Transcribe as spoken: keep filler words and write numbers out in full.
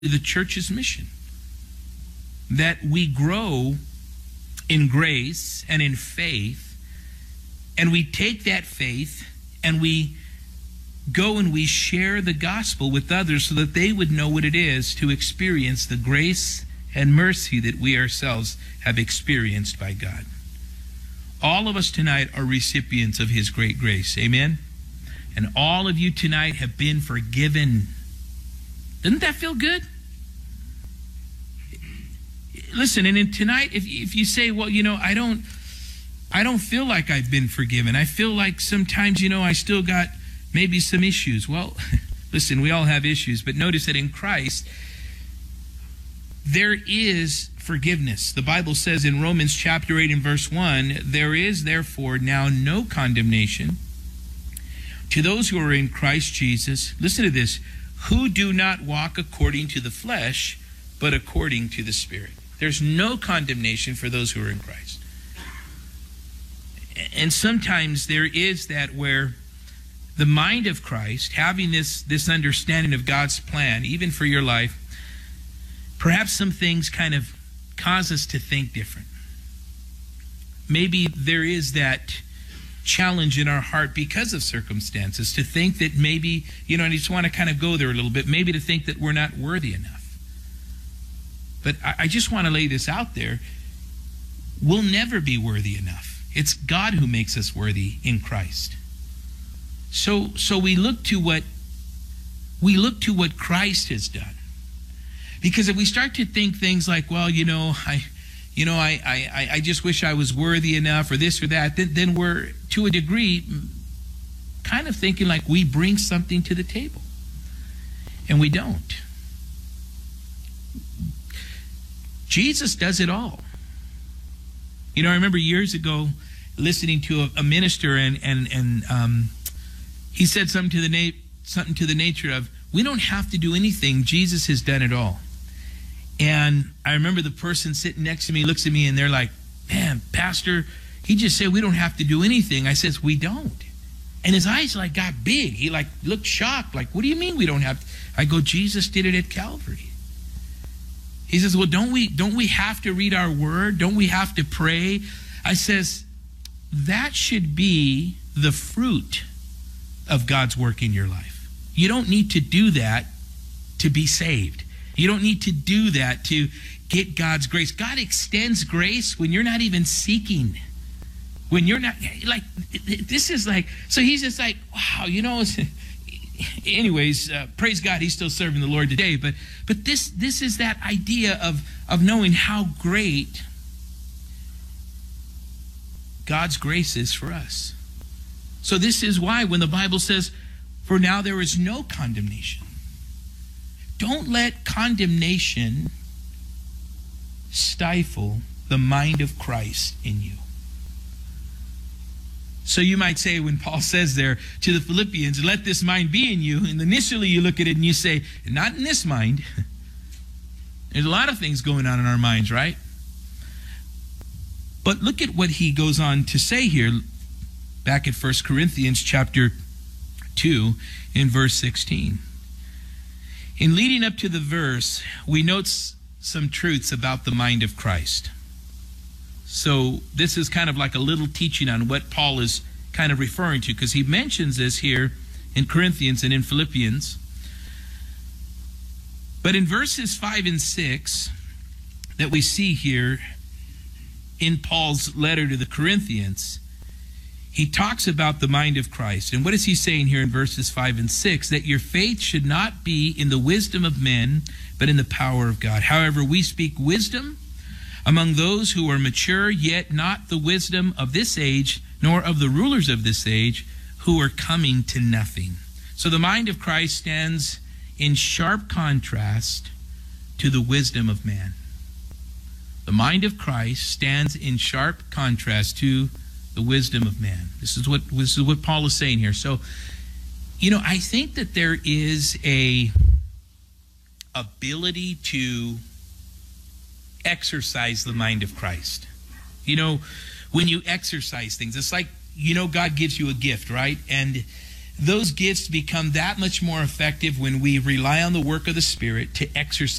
the church's mission. That we grow in grace and in faith, and we take that faith and we go and we share the gospel with others so that they would know what it is to experience the grace and mercy that we ourselves have experienced by God. All of us tonight are recipients of His great grace. Amen? And all of you tonight have been forgiven. Doesn't that feel good? Listen, and in tonight, if if you say, well, you know, I don't, I don't feel like I've been forgiven. I feel like sometimes, you know, I still got maybe some issues. Well, listen, we all have issues, but notice that in Christ, there is forgiveness. The Bible says in Romans chapter eight and verse one, there is therefore now no condemnation to those who are in Christ Jesus. Listen to this, who do not walk according to the flesh, but according to the Spirit. There's no condemnation for those who are in Christ. And sometimes there is that where the mind of Christ, having this, this understanding of God's plan, even for your life, perhaps some things kind of cause us to think different. Maybe there is that challenge in our heart because of circumstances to think that maybe, you know, and I just want to kind of go there a little bit, maybe to think that we're not worthy enough. But I just want to lay this out there. We'll never be worthy enough. It's God who makes us worthy in Christ. So so we look to what we look to what Christ has done. Because if we start to think things like, well, you know, I you know, I I, I just wish I was worthy enough or this or that, then, then we're to a degree kind of thinking like we bring something to the table. And we don't. Jesus does it all. You know, I remember years ago listening to a, a minister, and and and um, he said something to the na- something to the nature of, "We don't have to do anything. Jesus has done it all." And I remember the person sitting next to me looks at me and they're like, "Man, Pastor, he just said we don't have to do anything." I says, "We don't." And his eyes like got big. He like looked shocked. Like, "What do you mean we don't have to?" I go, "Jesus did it at Calvary." He says, well, don't we don't we have to read our word? Don't we have to pray? I says, that should be the fruit of God's work in your life. You don't need to do that to be saved. You don't need to do that to get God's grace. God extends grace when you're not even seeking. When you're not, like, this is like, so he's just like, wow, you know, it's, anyways, uh, praise God, he's still serving the Lord today. But but this this is that idea of, of knowing how great God's grace is for us. So this is why when the Bible says, for now there is no condemnation. Don't let condemnation stifle the mind of Christ in you. So you might say when Paul says there to the Philippians, let this mind be in you, and initially you look at it and you say, not in this mind. There's a lot of things going on in our minds, right? But look at what he goes on to say here, back at First Corinthians chapter two in verse sixteen. In leading up to the verse, we note some truths about the mind of Christ. So this is kind of like a little teaching on what Paul is kind of referring to, because he mentions this here in Corinthians and in Philippians. But in verses five and six that we see here in Paul's letter to the Corinthians, he talks about the mind of Christ. And what is he saying here in verses five and six? That your faith should not be in the wisdom of men, but in the power of God. However, we speak wisdom among those who are mature, yet not the wisdom of this age, nor of the rulers of this age, who are coming to nothing. So the mind of Christ stands in sharp contrast to the wisdom of man. The mind of Christ stands in sharp contrast to the wisdom of man. This is what this is what Paul is saying here. So, you know, I think that there is a ability to exercise the mind of Christ. You know, when you exercise things, it's like, you know, God gives you a gift, right? And those gifts become that much more effective when we rely on the work of the Spirit to exercise